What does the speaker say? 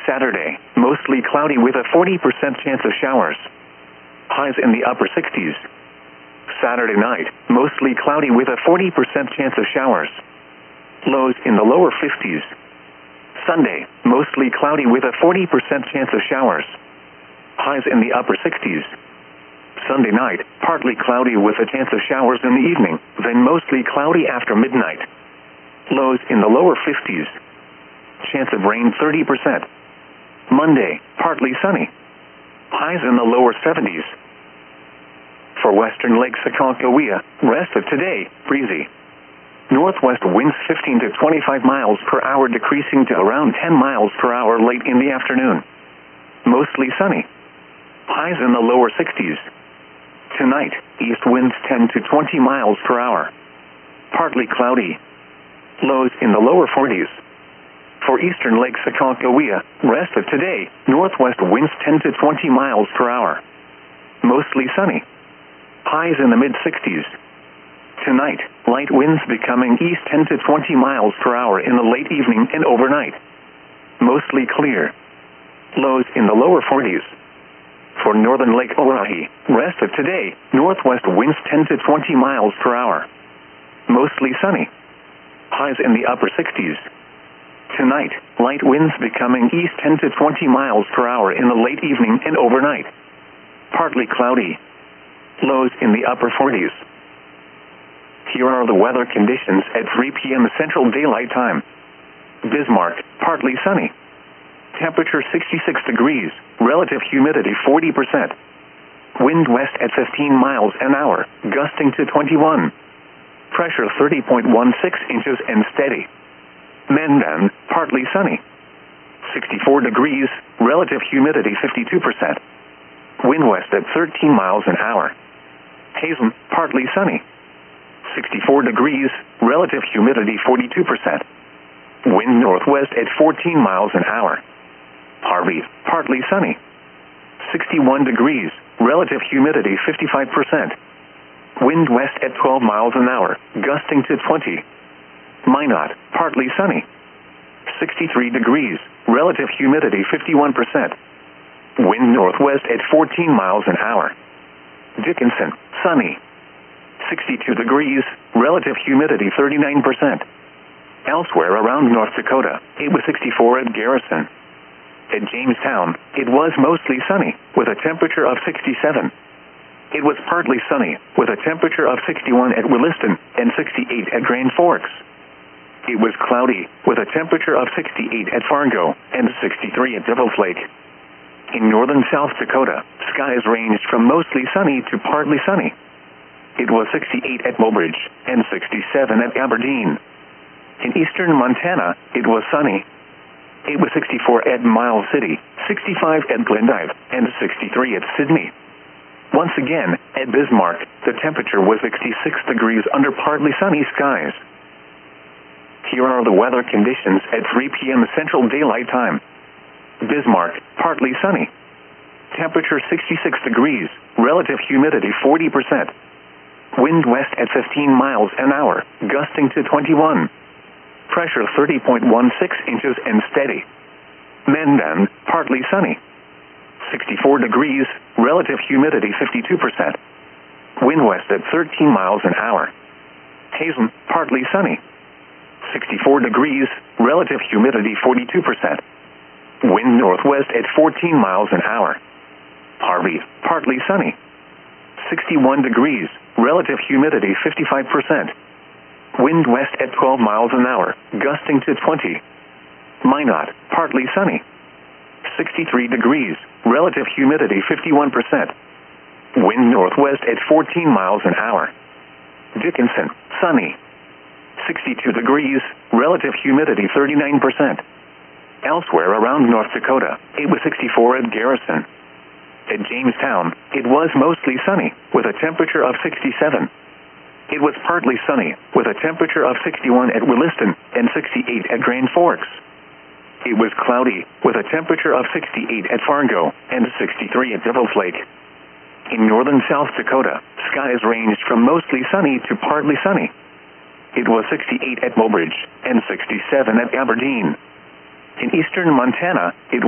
Saturday, mostly cloudy with a 40% chance of showers. Highs in the upper 60s. Saturday night, mostly cloudy with a 40% chance of showers. Lows in the lower 50s. Sunday, mostly cloudy with a 40% chance of showers. Highs in the upper 60s. Sunday night, partly cloudy with a chance of showers in the evening, then mostly cloudy after midnight. Lows in the lower 50s. Chance of rain 30%. Monday, partly sunny. Highs in the lower 70s. For western Lake Aconcagua, rest of today, breezy. Northwest winds 15 to 25 miles per hour decreasing to around 10 miles per hour late in the afternoon. Mostly sunny. Highs in the lower 60s. Tonight, east winds 10 to 20 miles per hour. Partly cloudy. Lows in the lower 40s. For eastern Lake Aconcagua, rest of today, northwest winds 10 to 20 miles per hour. Mostly sunny. Highs in the mid-60s. Tonight, light winds becoming east 10 to 20 miles per hour in the late evening and overnight. Mostly clear. Lows in the lower 40s. For northern Lake Oahe, rest of today, northwest winds 10 to 20 miles per hour. Mostly sunny. Highs in the upper 60s. Tonight, light winds becoming east 10 to 20 miles per hour in the late evening and overnight. Partly cloudy. Lows in the upper 40s. Here are the weather conditions at 3 p.m. Central Daylight Time. Bismarck, partly sunny. Temperature 66 degrees, relative humidity 40%. Wind west at 15 miles an hour, gusting to 21. Pressure 30.16 inches and steady. Mandan, partly sunny. 64 degrees, relative humidity 52%. Wind west at 13 miles an hour. Hazen, partly sunny. 64 degrees, relative humidity 42%. Wind northwest at 14 miles an hour. Harvey, partly sunny. 61 degrees, relative humidity 55%. Wind west at 12 miles an hour, gusting to 20. Minot, partly sunny. 63 degrees, relative humidity 51%. Wind northwest at 14 miles an hour. Dickinson, sunny. 62 degrees, relative humidity 39%. Elsewhere around North Dakota, it was 64 at Garrison. At Jamestown, it was mostly sunny, with a temperature of 67. It was partly sunny, with a temperature of 61 at Williston and 68 at Grand Forks. It was cloudy, with a temperature of 68 at Fargo and 63 at Devil's Lake. In northern South Dakota, skies ranged from mostly sunny to partly sunny. It was 68 at Mobridge and 67 at Aberdeen. In eastern Montana, it was sunny. It was 64 at Miles City, 65 at Glendive, and 63 at Sydney. Once again, at Bismarck, the temperature was 66 degrees under partly sunny skies. Here are the weather conditions at 3 p.m. Central Daylight Time. Bismarck, partly sunny. Temperature 66 degrees, relative humidity 40%. Wind west at 15 miles an hour, gusting to 21. Pressure 30.16 inches and steady. Mandan, partly sunny. 64 degrees, relative humidity 52%. Wind west at 13 miles an hour. Hazen, partly sunny. 64 degrees, relative humidity 42%. Wind northwest at 14 miles an hour. Harvey, partly sunny. 61 degrees, relative humidity 55%. Wind west at 12 miles an hour, gusting to 20. Minot, partly sunny. 63 degrees, relative humidity 51%. Wind northwest at 14 miles an hour. Dickinson, sunny. 62 degrees, relative humidity 39%. Elsewhere around North Dakota, it was 64 at Garrison. At Jamestown, it was mostly sunny, with a temperature of 67. It was partly sunny, with a temperature of 61 at Williston and 68 at Grand Forks. It was cloudy, with a temperature of 68 at Fargo and 63 at Devil's Lake. In northern South Dakota, skies ranged from mostly sunny to partly sunny. It was 68 at Mobridge and 67 at Aberdeen. In eastern Montana, it